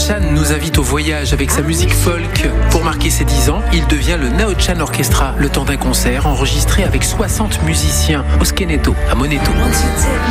Chan nous invite au voyage avec sa musique folk. Pour marquer ses 10 ans, il devient le Nao Chan Orchestra, le temps d'un concert enregistré avec 60 musiciens au Skeneto, à Moneto.